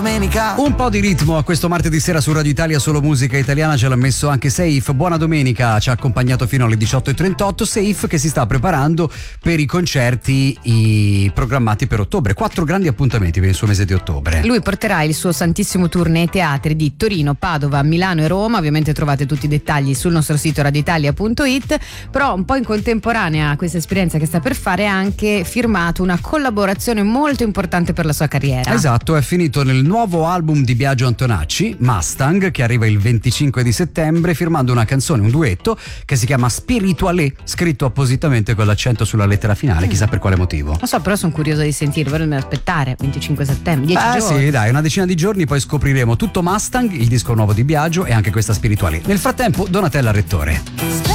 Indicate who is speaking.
Speaker 1: Domenica.
Speaker 2: Un po' di ritmo a questo martedì sera su Radio Italia, solo musica italiana, ce l'ha messo anche Seif. Buona domenica, ci ha accompagnato fino alle 18:38. Seif che si sta preparando per i concerti programmati per ottobre, 4 grandi appuntamenti per il suo mese di ottobre.
Speaker 3: Lui porterà il suo santissimo tour nei teatri di Torino, Padova, Milano e Roma. Ovviamente trovate tutti i dettagli sul nostro sito radioitalia.it, però un po' in contemporanea a questa esperienza che sta per fare ha anche firmato una collaborazione molto importante per la sua carriera.
Speaker 2: Esatto, è finito nel nuovo album di Biagio Antonacci, Mustang, che arriva il 25 di settembre, firmando una canzone, un duetto che si chiama Spiritualé, scritto appositamente con l'accento sulla lettera finale, chissà per quale motivo.
Speaker 3: Non so, però sono curiosa di sentirlo, però dobbiamo aspettare 25 settembre, 10 giorni.
Speaker 2: Sì, dai, una decina di giorni, poi scopriremo tutto Mustang, il disco nuovo di Biagio e anche questa Spiritualé. Nel frattempo, Donatella Rettore.